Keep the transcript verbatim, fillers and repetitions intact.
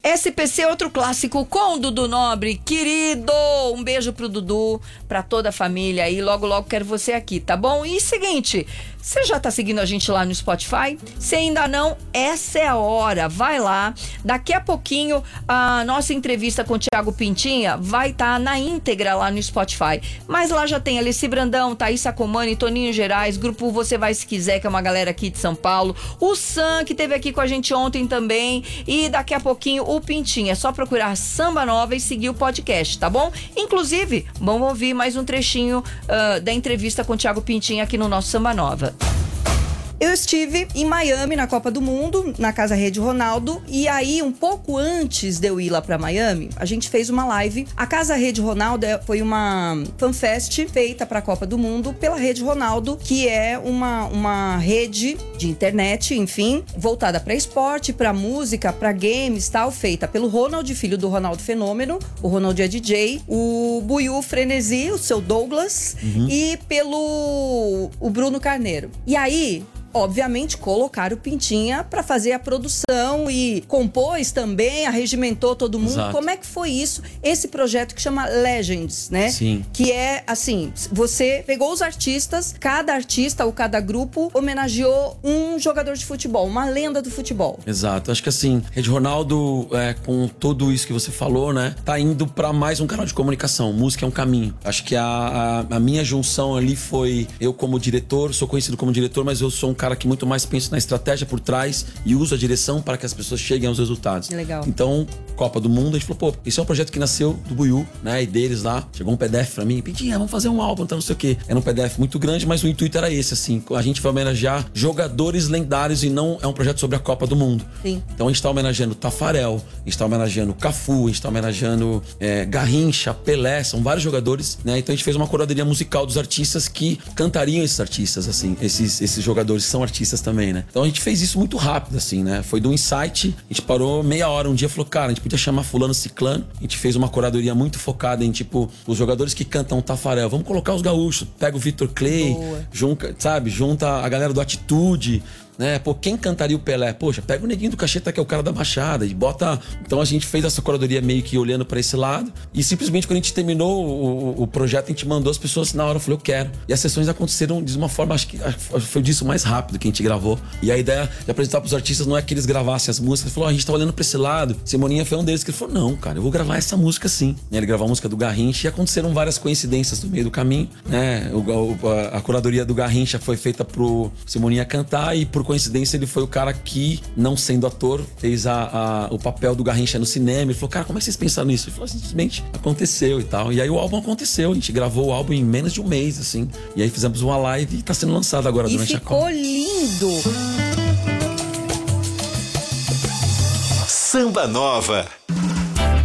S P C, outro clássico com o Dudu Nobre, querido. Um beijo pro Dudu, pra toda a família aí. Logo, logo quero você aqui, tá bom? E seguinte, você já tá seguindo a gente lá no Spotify? Se ainda não, essa é a hora. Vai lá. Daqui a pouquinho, a nossa entrevista com o Thiago Pintinha vai estar tá na íntegra lá no Spotify. Mas lá já tem Alice Brandão, Thaís Sacomani, Toninho Gerais, Grupo Você Vai Se Quiser, que é uma galera aqui de São Paulo. O Sam, que esteve aqui com a gente ontem também. E daqui a pouquinho, o Pintinha. É só procurar Samba Nova e seguir o podcast, tá bom? Inclusive, vamos ouvir mais um trechinho uh, da entrevista com o Thiago Pintinha aqui no nosso Samba Nova. Eu estive em Miami, na Copa do Mundo, na Casa Rede Ronaldo, e aí, um pouco antes de eu ir lá pra Miami, a gente fez uma live. A Casa Rede Ronaldo foi uma fanfest feita pra Copa do Mundo pela Rede Ronaldo, que é uma, uma rede de internet, enfim, voltada pra esporte, pra música, pra games, tal, feita pelo Ronald, filho do Ronaldo Fenômeno. O Ronald é D J, o Buiú Frenesi, o seu Douglas, uhum. e pelo o Bruno Carneiro. E aí, obviamente, colocaram o Pintinha pra fazer a produção e compôs também, arregimentou todo mundo. Exato. Como é que foi isso? Esse projeto que chama Legends, né? Sim. Que é, assim, você pegou os artistas, cada artista ou cada grupo homenageou um jogador de futebol, uma lenda do futebol. Exato. Acho que assim, Rede Ronaldo, é, com tudo isso que você falou, né? Tá indo pra mais um canal de comunicação. Música é um caminho. Acho que a, a, a minha junção ali foi eu como diretor, sou conhecido como diretor, mas eu sou um cara que muito mais pensa na estratégia por trás e usa a direção para que as pessoas cheguem aos resultados. Legal. Então, Copa do Mundo, a gente falou, pô, isso é um projeto que nasceu do Buiú, né, e deles lá. Chegou um P D F pra mim, Pintinha, vamos fazer um álbum, então não sei o quê. Era um P D F muito grande, mas o intuito era esse, assim, a gente vai homenagear jogadores lendários e não é um projeto sobre a Copa do Mundo. Sim. Então a gente tá homenageando Tafarel, a gente tá homenageando Cafu, a gente tá homenageando é, Garrincha, Pelé, são vários jogadores, né, então a gente fez uma curadoria musical dos artistas que cantariam esses artistas, assim, esses, esses jogadores são artistas também, né? Então a gente fez isso muito rápido, assim, né? Foi do insight, a gente parou meia hora um dia e falou, cara, a gente podia chamar fulano ciclano. A gente fez uma curadoria muito focada em, tipo, os jogadores que cantam Tafarel. Vamos colocar os gaúchos. Pega o Vitor Clay, junta, sabe? Junta a galera do Atitude, né? Pô, quem cantaria o Pelé? Poxa, pega o Neguinho do Cacheta, que é o cara da Baixada, e bota... Então a gente fez essa curadoria meio que olhando pra esse lado, e simplesmente quando a gente terminou o, o, o projeto, a gente mandou as pessoas na hora, eu falei, eu quero. E as sessões aconteceram de uma forma, acho que foi disso mais rápido que a gente gravou. E a ideia de apresentar pros artistas não é que eles gravassem as músicas, ele falou, oh, a gente tá olhando pra esse lado. Simoninha foi um deles que ele falou, não, cara, eu vou gravar essa música sim. Ele gravou a música do Garrincha e aconteceram várias coincidências no meio do caminho, né? O, o, a, a curadoria do Garrincha foi feita pro Simoninha cantar e por coincidência ele foi o cara que, não sendo ator, fez a, a, o papel do Garrincha no cinema. Ele falou, cara, como é que vocês pensaram nisso? Ele falou, simplesmente aconteceu e tal. E aí o álbum aconteceu, a gente gravou o álbum em menos de um mês, assim. E aí fizemos uma live e tá sendo lançado agora e durante a Copa. E ficou lindo! Samba Nova.